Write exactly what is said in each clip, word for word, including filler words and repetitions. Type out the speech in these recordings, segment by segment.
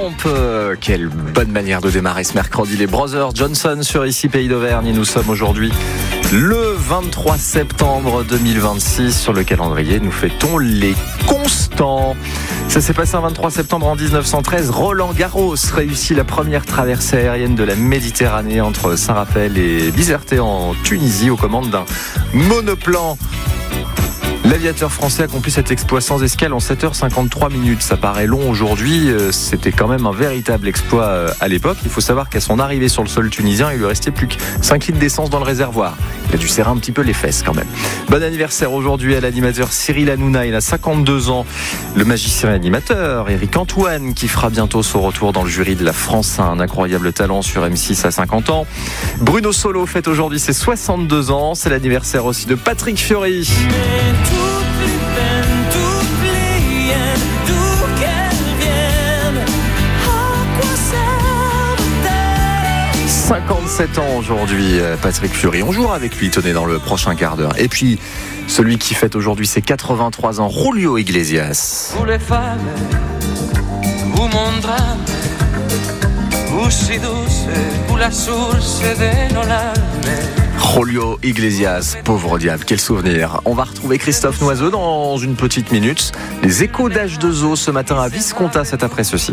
Jump. Euh, quelle bonne manière de démarrer ce mercredi. Les Brothers Johnson sur Ici Pays d'Auvergne. Nous sommes aujourd'hui le vingt-trois septembre deux mille vingt-six. Sur le calendrier, nous fêtons les constants. Ça s'est passé un vingt-trois septembre en dix-neuf cent treize. Roland Garros réussit la première traversée aérienne de la Méditerranée entre Saint-Raphaël et Bizerte en Tunisie aux commandes d'un monoplan. L'aviateur français accomplit cet exploit sans escale en sept heures cinquante-trois minutes. Ça paraît long aujourd'hui, c'était quand même un véritable exploit à l'époque. Il faut savoir qu'à son arrivée sur le sol tunisien, il lui restait plus que cinq litres d'essence dans le réservoir. Il a dû serrer un petit peu les fesses quand même. Bon anniversaire aujourd'hui à l'animateur Cyril Hanouna, il a cinquante-deux ans. Le magicien animateur Éric Antoine qui fera bientôt son retour dans le jury de la France, un incroyable talent sur M six à cinquante ans. Bruno Solo fête aujourd'hui ses soixante-deux ans. C'est l'anniversaire aussi de Patrick Fiori. cinquante-sept ans aujourd'hui, Patrick Fiori. On jouera avec lui, tenez, dans le prochain quart d'heure. Et puis, celui qui fête aujourd'hui ses quatre-vingt-trois ans, Julio Iglesias. Vous les femmes, vous mon drame, vous si douce, vous la source de nos larmes. Julio Iglesias, pauvre diable, quel souvenir. On va retrouver Christophe Noiseux dans une petite minute. Les échos d'H deux O ce matin à Visconta, c'est après ceci.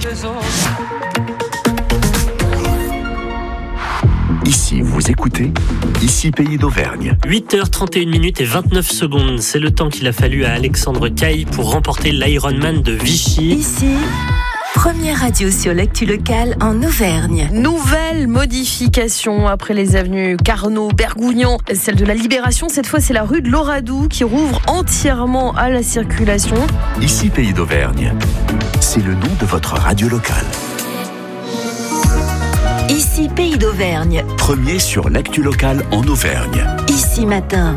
Ici, vous écoutez Ici Pays d'Auvergne. huit heures trente et une minutes et vingt-neuf secondes. C'est le temps qu'il a fallu à Alexandre Caille pour remporter l'Ironman de Vichy. Ici, première radio sur l'actu locale en Auvergne. Nouvelle modification après les avenues Carnot, Bergougnan, celle de la Libération. Cette fois, c'est la rue de l'Oradou qui rouvre entièrement à la circulation. Ici Pays d'Auvergne. C'est le nom de votre radio locale. Ici Pays d'Auvergne. Premier sur l'actu locale en Auvergne. Ici matin.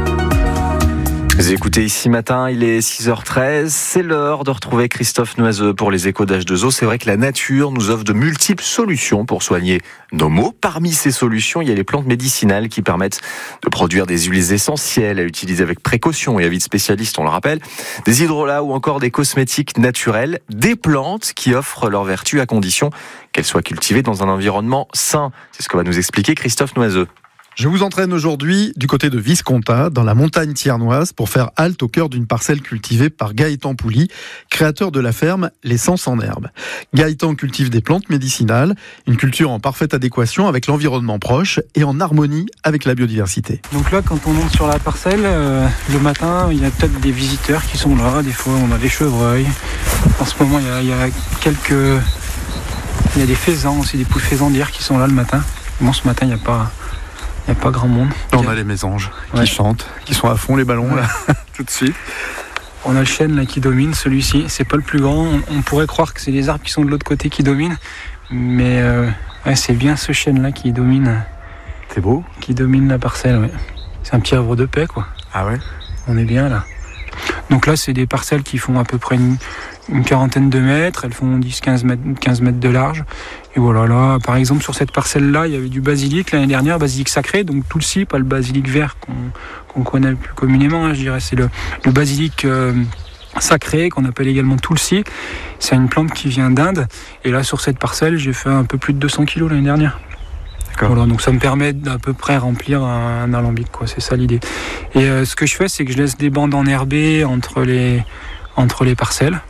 Vous écoutez Ici matin, il est six heures treize, c'est l'heure de retrouver Christophe Noiseux pour les échos d'H deux O. C'est vrai que la nature nous offre de multiples solutions pour soigner nos maux. Parmi ces solutions, il y a les plantes médicinales qui permettent de produire des huiles essentielles à utiliser avec précaution et avis de spécialistes, on le rappelle, des hydrolats ou encore des cosmétiques naturels, des plantes qui offrent leurs vertus à condition qu'elles soient cultivées dans un environnement sain. C'est ce que va nous expliquer Christophe Noiseux. Je vous entraîne aujourd'hui du côté de Visconta, dans la montagne thiernoise, pour faire halte au cœur d'une parcelle cultivée par Gaëtan Pouly, créateur de la ferme L'Essence en Herbe. Gaëtan cultive des plantes médicinales, une culture en parfaite adéquation avec l'environnement proche et en harmonie avec la biodiversité. Donc là, quand on monte sur la parcelle, euh, le matin, il y a peut-être des visiteurs qui sont là, des fois on a des chevreuils. En ce moment, il y a, il y a quelques... Il y a des faisans aussi, des poules faisandières qui sont là le matin. Bon, ce matin, il n'y a pas... Il n'y a pas grand monde. On a les mésanges qui ouais. chantent, qui sont à fond les ballons ouais. là, tout de suite. On a le chêne là qui domine, celui-ci. C'est pas le plus grand. On, on pourrait croire que c'est les arbres qui sont de l'autre côté qui dominent, mais euh, ouais, c'est bien ce chêne là qui domine. C'est beau. Qui domine la parcelle. Ouais. C'est un petit havre de paix, quoi. Ah ouais. On est bien là. Donc là, c'est des parcelles qui font à peu près une, une quarantaine de mètres. Elles font dix à quinze mètres, quinze mètres de large. Et voilà, là, par exemple, sur cette parcelle-là, il y avait du basilic l'année dernière, basilic sacré, donc tulsi, pas le basilic vert qu'on, qu'on connaît plus communément, hein, je dirais. C'est le, le basilic euh, sacré, qu'on appelle également tulsi. C'est une plante qui vient d'Inde. Et là, sur cette parcelle, j'ai fait un peu plus de deux cents kilos l'année dernière. D'accord. Voilà, donc ça me permet d'à peu près remplir un, un alambic, quoi. C'est ça l'idée. Et euh, ce que je fais, c'est que je laisse des bandes enherbées entre les, entre les parcelles.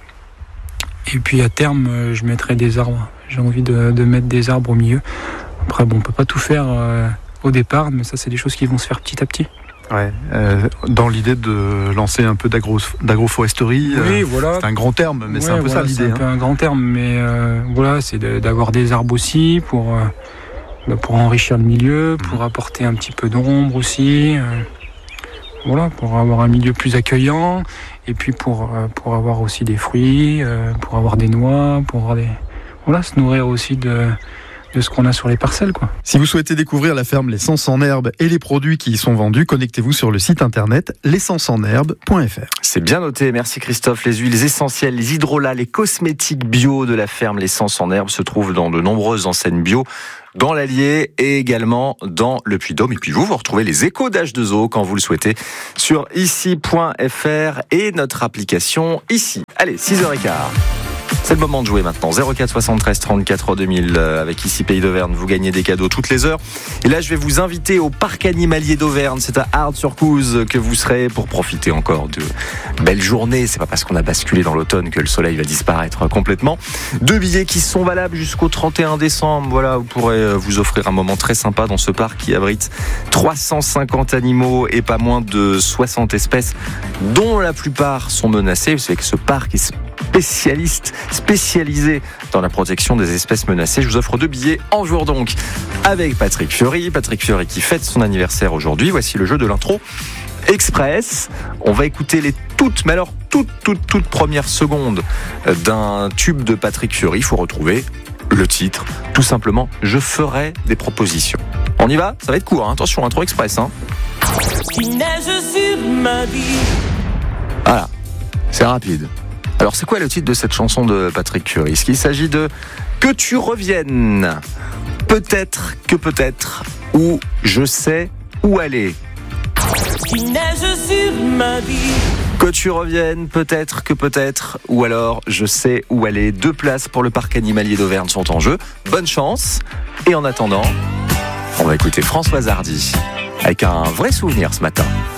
Et puis à terme, je mettrai des arbres. J'ai envie de, de mettre des arbres au milieu. Après, bon, on peut pas tout faire euh, au départ, mais ça, c'est des choses qui vont se faire petit à petit. Ouais, euh, dans l'idée de lancer un peu d'agro, d'agroforesterie. Oui, euh, voilà. C'est un grand terme, mais ouais, c'est un peu voilà, ça l'idée. C'est un hein. peu un grand terme, mais euh, voilà, c'est de, d'avoir des arbres aussi pour, euh, pour enrichir le milieu, pour mmh. apporter un petit peu d'ombre aussi. Euh, voilà, pour avoir un milieu plus accueillant. Et puis pour, euh, pour avoir aussi des fruits, euh, pour avoir des noix, pour avoir des... Voilà, se nourrir aussi de, de ce qu'on a sur les parcelles, quoi. Si vous souhaitez découvrir la ferme L'Essence en Herbe et les produits qui y sont vendus, connectez-vous sur le site internet l'essence en herbe point f r. C'est bien noté, merci Christophe. Les huiles essentielles, les hydrolats, les cosmétiques bio de la ferme L'Essence en Herbe se trouvent dans de nombreuses enseignes bio, dans l'Allier et également dans le Puy-de-Dôme. Et puis vous, vous retrouvez les échos d'H deux O quand vous le souhaitez sur ici point f r et notre application Ici. Allez, six heures quinze. C'est le moment de jouer maintenant. zéro quatre soixante-treize trente-quatre deux mille avec ici Pays d'Auvergne. Vous gagnez des cadeaux toutes les heures. Et là, je vais vous inviter au parc animalier d'Auvergne. C'est à Ard-sur-Couze que vous serez pour profiter encore de belles journées. C'est pas parce qu'on a basculé dans l'automne que le soleil va disparaître complètement. Deux billets qui sont valables jusqu'au trente et un décembre. Voilà, vous pourrez vous offrir un moment très sympa dans ce parc qui abrite trois cent cinquante animaux et pas moins de soixante espèces, dont la plupart sont menacées. Vous savez que ce parc est spécialiste, spécialisé dans la protection des espèces menacées. Je vous offre deux billets en jour donc avec Patrick Fiori. Patrick Fiori qui fête son anniversaire aujourd'hui. Voici le jeu de l'intro express. On va écouter les toutes, mais alors toutes, toutes, toutes premières secondes d'un tube de Patrick Fiori. Il faut retrouver le titre, tout simplement. Je ferai des propositions. On y va ? Ça va être court, hein. Attention, intro express. Hein. Il neige sur ma vie. Voilà, c'est rapide. Alors, c'est quoi le titre de cette chanson de Patrick Fiori ? Est-ce qu'il s'agit de « Que tu reviennes », peut-être que peut-être, ou « Je sais où aller ». Il neige sur ma vie. Que tu reviennes, peut-être que peut-être, ou alors je sais où aller. Deux places pour le parc animalier d'Auvergne sont en jeu. Bonne chance. Et en attendant, on va écouter Françoise Hardy avec un vrai souvenir ce matin.